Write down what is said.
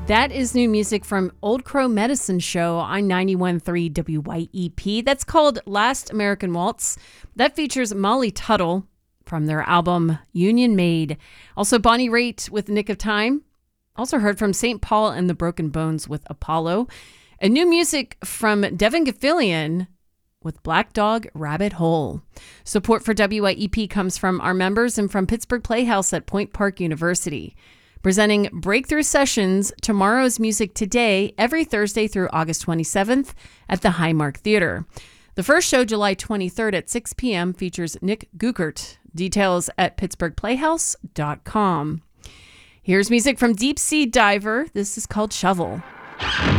That is new music from Old Crow Medicine Show on 91.3 WYEP. That's called Last American Waltz. That features Molly Tuttle from their album Union Made. Also Bonnie Raitt with Nick of Time. Also heard from St. Paul and the Broken Bones with Apollo. And new music from Devin Gilfillian with Black Dog Rabbit Hole. Support for WYEP comes from our members and from Pittsburgh Playhouse at Point Park University. Presenting Breakthrough Sessions, Tomorrow's Music Today, every Thursday through August 27th at the Highmark Theater. The first show, July 23rd at 6 p.m., features Nick Guckert. Details at pittsburghplayhouse.com. Here's music from Deep Sea Diver. This is called Shovel.